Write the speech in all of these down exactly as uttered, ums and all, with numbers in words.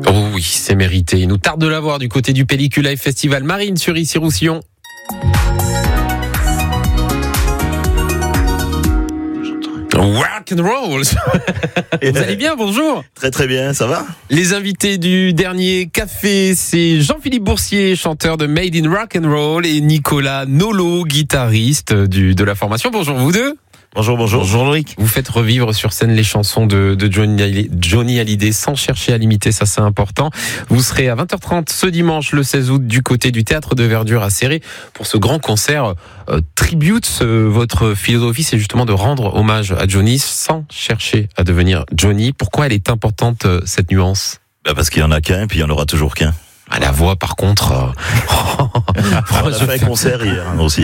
Oh oui, c'est mérité. Il nous tarde de l'avoir du côté du Pellicule Live Festival Marine sur Issy-Roussillon. Rock and roll. Vous allez bien, bonjour. Très très bien, ça va? Les invités du dernier café, c'est Jean-Philippe Boursier, chanteur de Made in Rock and Roll, et Nicolas Nolo, guitariste du, de la formation. Bonjour vous deux. Bonjour, bonjour. Bonjour Loïc. Vous faites revivre sur scène les chansons de, de Johnny, Johnny Hallyday sans chercher à l'imiter, ça c'est important. Vous serez à vingt heures trente ce dimanche le seize août du côté du Théâtre de Verdure à Céré pour ce grand concert euh, tribute. Euh, votre philosophie c'est justement de rendre hommage à Johnny sans chercher à devenir Johnny. Pourquoi elle est importante euh, cette nuance? Bah parce qu'il y en a qu'un et puis il y en aura toujours qu'un. À la voix, par contre, euh... on a fait un concert hier hein, aussi.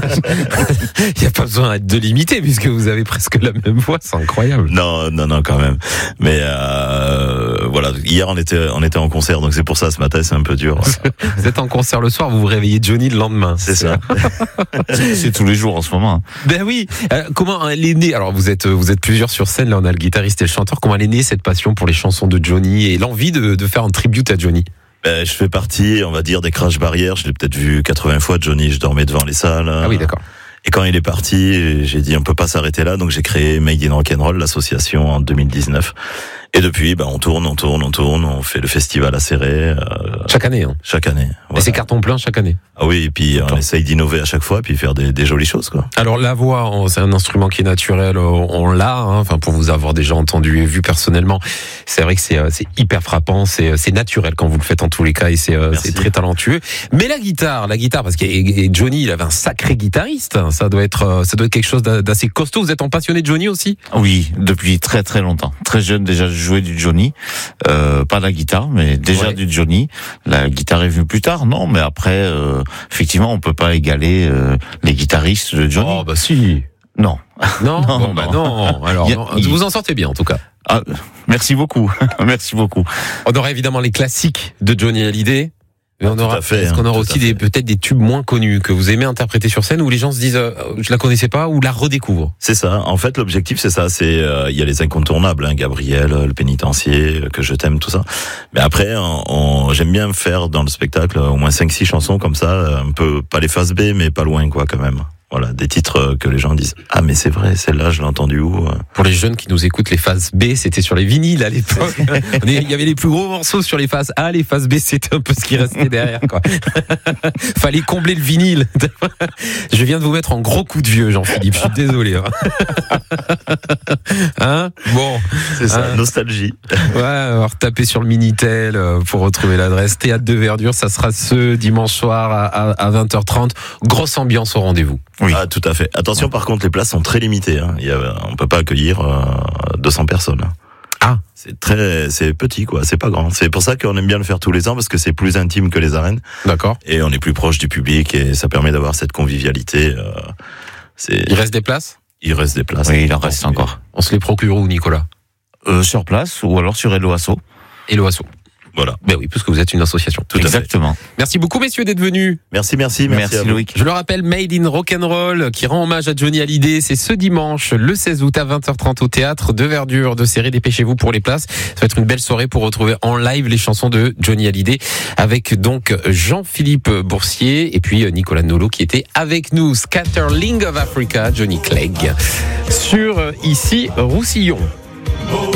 Il n'y a pas besoin de l'imiter puisque vous avez presque la même voix, c'est incroyable. Non, non, non, quand même. Mais euh, voilà, hier on était, on était en concert, donc c'est pour ça ce matin c'est un peu dur. Vous êtes en concert le soir, vous vous réveillez Johnny le lendemain. C'est ça. C'est tous les jours en ce moment. Ben oui. Euh, comment elle est née? Alors vous êtes, vous êtes plusieurs sur scène. Là, on a le guitariste et le chanteur. Comment elle est née cette passion pour les chansons de Johnny et l'envie de, de faire un tribute à Johnny? Ben, je fais partie, on va dire, des crash barrières. Je l'ai peut-être vu quatre-vingts fois, Johnny. Je dormais devant les salles. Ah oui, d'accord. Et quand il est parti, j'ai dit on peut pas s'arrêter là, donc j'ai créé Made in Rock and Roll, l'association, en deux mille dix-neuf. Et depuis, ben on tourne, on tourne, on tourne, on fait le festival à Céré. Euh, chaque année, hein. Chaque année. Voilà. Et c'est carton plein chaque année. Ah oui, et puis on essaye d'innover à chaque fois, puis faire des, des jolies choses, quoi. Alors la voix, c'est un instrument qui est naturel, on l'a, hein, enfin pour vous avoir déjà entendu et vu personnellement, c'est vrai que c'est, c'est hyper frappant, c'est, c'est naturel quand vous le faites en tous les cas et c'est, c'est très talentueux. Mais la guitare, la guitare, parce que Johnny, il avait un sacré guitariste, ça doit être, ça doit être quelque chose d'assez costaud. Vous êtes un passionné de Johnny aussi? Oui, depuis très très longtemps. Très jeune déjà, je jouais du Johnny, euh, pas la guitare, mais déjà ouais. du Johnny. La guitare est venue plus tard, non, mais après, euh, effectivement, on peut pas égaler euh, les guitaristes de Johnny. Oh bah si. Non. Non, non, bon, bah non. Alors, non. Il... vous en sortez bien en tout cas. Ah, merci beaucoup, merci beaucoup. On aura évidemment les classiques de Johnny Hallyday. Mais on aura, fait, est-ce qu'on aura hein, aussi des, peut-être des tubes moins connus que vous aimez interpréter sur scène où les gens se disent euh, je la connaissais pas ou la redécouvrent? C'est ça. En fait, l'objectif c'est ça. C'est euh, il y a les incontournables, hein, Gabriel, le pénitencier, que je t'aime, tout ça. Mais après, on, on, j'aime bien faire dans le spectacle au moins cinq six chansons comme ça, un peu pas les phases B, mais pas loin quoi quand même. Voilà, des titres que les gens disent ah mais c'est vrai, celle-là je l'ai entendue où? Pour les jeunes qui nous écoutent, les phases B c'était sur les vinyles à l'époque. Il y avait les plus gros morceaux sur les phases A, les phases B c'était un peu ce qui restait derrière quoi. Fallait combler le vinyle. Je viens de vous mettre en gros coup de vieux, Jean-Philippe, je suis désolé. Hein, hein bon, c'est ça, hein nostalgie. Ouais, alors taper sur le Minitel pour retrouver l'adresse. Théâtre de Verdure, ça sera ce dimanche soir à, à, à vingt heures trente. Grosse ambiance au rendez-vous. Oui. Ah, tout à fait. Attention, par contre, les places sont très limitées. Hein. Il y a, on peut pas accueillir euh, deux cents personnes. Ah, c'est très, c'est petit, quoi. C'est pas grand. C'est pour ça qu'on aime bien le faire tous les ans parce que c'est plus intime que les arènes. D'accord. Et on est plus proche du public et ça permet d'avoir cette convivialité. Euh, c'est. Il reste des places? Il reste des places. Oui, il en reste encore. On se les procure où, Nicolas? Euh, sur place ou alors sur Hello Asso. Hello Asso. Voilà. Ben oui, parce que vous êtes une association. Tout Exactement. À fait. Merci beaucoup, messieurs, d'être venus. Merci, merci, merci, merci Loïc. Je le rappelle, Made in Rock and Roll, qui rend hommage à Johnny Hallyday. C'est ce dimanche, le seize août à vingt heures trente au Théâtre de Verdure de Céré. Dépêchez-vous pour les places. Ça va être une belle soirée pour retrouver en live les chansons de Johnny Hallyday avec donc Jean-Philippe Boursier et puis Nicolas Nolo qui était avec nous. Scatterling of Africa, Johnny Clegg sur Issy-Roussillon.